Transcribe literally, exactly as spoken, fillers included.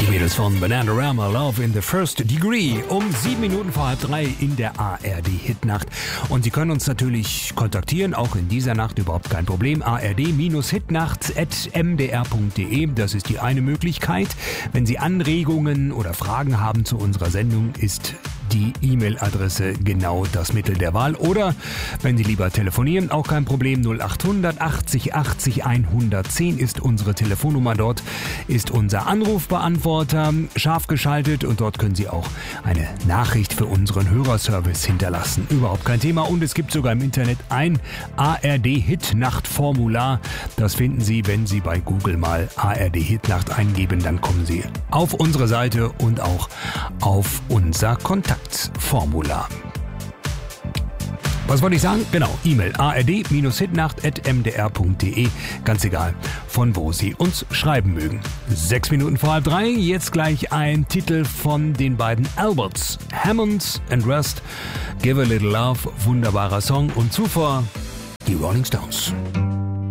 Die Mädels von Bananarama, Love in the First Degree, um sieben Minuten vor halb drei in der A R D-Hitnacht. Und Sie können uns natürlich kontaktieren, auch in dieser Nacht, überhaupt kein Problem. A R D Hitnacht at m d r punkt d e, das ist die eine Möglichkeit. Wenn Sie Anregungen oder Fragen haben zu unserer Sendung, ist die E-Mail-Adresse genau das Mittel der Wahl. Oder wenn Sie lieber telefonieren, auch kein Problem. null acht hundert achtzig achtzig hundertzehn ist unsere Telefonnummer. Dort ist unser Anrufbeantworter scharf geschaltet und dort können Sie auch eine Nachricht für unseren Hörerservice hinterlassen. Überhaupt kein Thema. Und es gibt sogar im Internet ein A R D-Hitnacht-Formular. Das finden Sie, wenn Sie bei Google mal A R D-Hitnacht eingeben. Dann kommen Sie auf unsere Seite und auch auf unser Kontaktformular. Was wollte ich sagen? Genau, E-Mail A R D Hitnacht at m d r punkt d e. Ganz egal, von wo Sie uns schreiben mögen. Sechs Minuten vor halb drei, jetzt gleich ein Titel von den beiden Alberts. Hammond and Rust, Give a Little Love, wunderbarer Song. Und zuvor die Rolling Stones.